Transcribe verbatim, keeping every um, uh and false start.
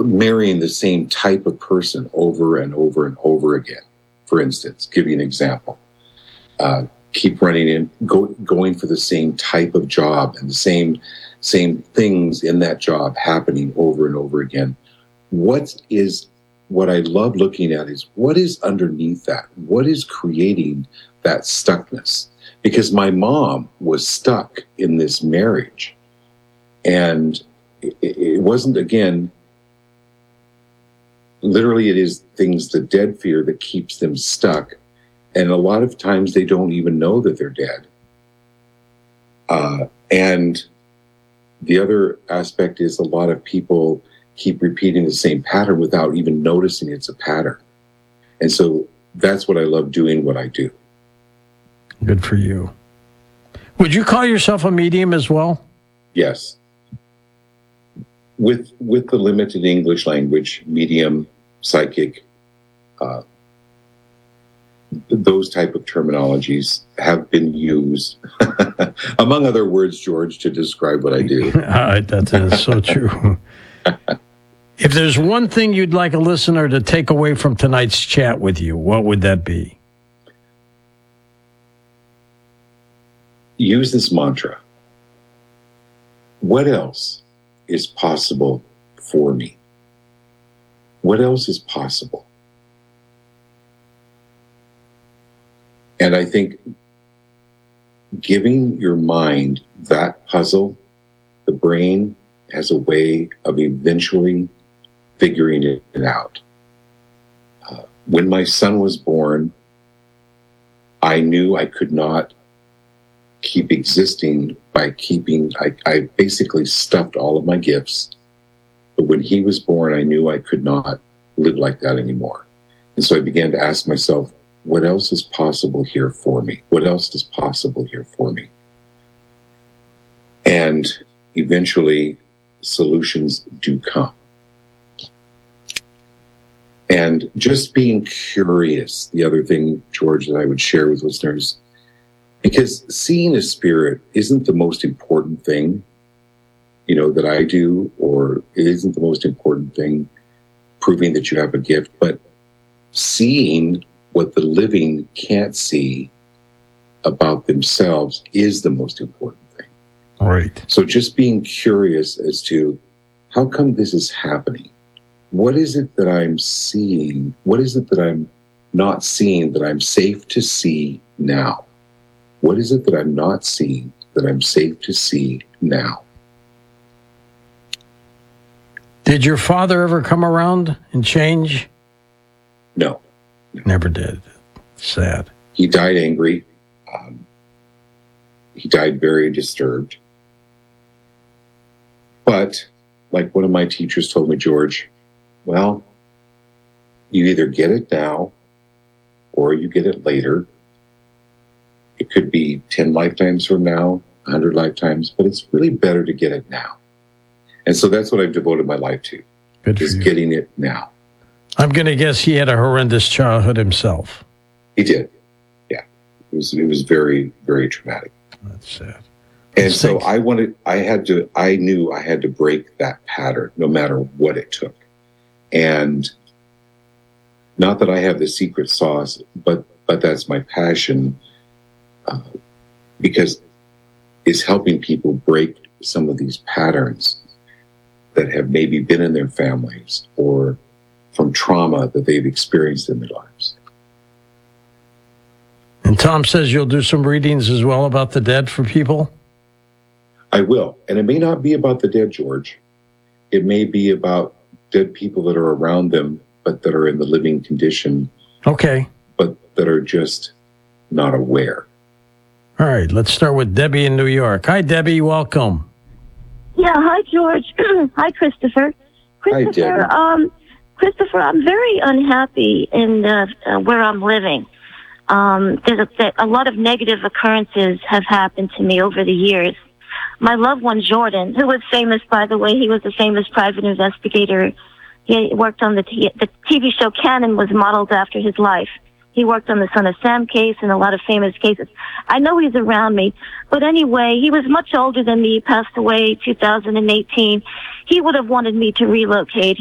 marrying the same type of person over and over and over again. For instance, give you an example. Uh, keep running in, go, going for the same type of job and the same same things in that job happening over and over again. What is what I love looking at is what is underneath that? What is creating that stuckness? Because my mom was stuck in this marriage, and it, it wasn't, again, literally it is things, the dead fear that keeps them stuck. And a lot of times they don't even know that they're dead. Uh, and the other aspect is a lot of people keep repeating the same pattern without even noticing it's a pattern. And so that's what I love doing, what I do. Good for you. Would you call yourself a medium as well? Yes. With with the limited English language, medium, psychic, uh, those type of terminologies have been used, among other words, George, to describe what I do. uh, that is so true. If there's one thing you'd like a listener to take away from tonight's chat with you, what would that be? Use this mantra. What else is possible for me? What else is possible? And I think giving your mind that puzzle, the brain has a way of eventually figuring it out. Uh, when my son was born, I knew I could not keep existing by keeping, I, I basically stuffed all of my gifts. But when he was born, I knew I could not live like that anymore. And so I began to ask myself, what else is possible here for me? What else is possible here for me? And eventually, solutions do come. And just being curious, the other thing, George, that I would share with listeners, because seeing a spirit isn't the most important thing, you know, that I do, or it isn't the most important thing, proving that you have a gift, but seeing what the living can't see about themselves is the most important thing. All right. So just being curious as to how come this is happening? What is it that I'm seeing? What is it that I'm not seeing that I'm safe to see now? What is it that I'm not seeing that I'm safe to see now? Did your father ever come around and change? No. Never did. Sad. He died angry. Um, he died very disturbed. But, like one of my teachers told me, George, well, you either get it now or you get it later. It could be ten lifetimes from now, one hundred lifetimes, but it's really better to get it now. And so that's what I've devoted my life to, Good for is you. getting it now. I'm going to guess he had a horrendous childhood himself. He did. Yeah. It was, it was very, very traumatic. That's sad. And It so stinks. I wanted, I had to, I knew I had to break that pattern no matter what it took. And not that I have the secret sauce, but, but that's my passion, uh, because it's helping people break some of these patterns that have maybe been in their families or from trauma that they've experienced in their lives. And Tom says you'll do some readings as well about the dead for people? I will. And it may not be about the dead, George. It may be about dead people that are around them, but that are in the living condition, Okay. but that are just not aware. All right. Let's start with Debbie in New York. Hi, Debbie. Welcome. Yeah, hi, George. Hi, Christopher. Hi, Christopher, Debbie. um, Christopher, I'm very unhappy in uh, uh, where I'm living. Um, there's a, a lot of negative occurrences have happened to me over the years. My loved one, Jordan, who was famous, by the way, he was a famous private investigator. He worked on the, t- the T V show Cannon was modeled after his life. He worked on the Son of Sam case and a lot of famous cases. I know he's around me, but anyway, he was much older than me. He passed away two thousand eighteen. He would have wanted me to relocate.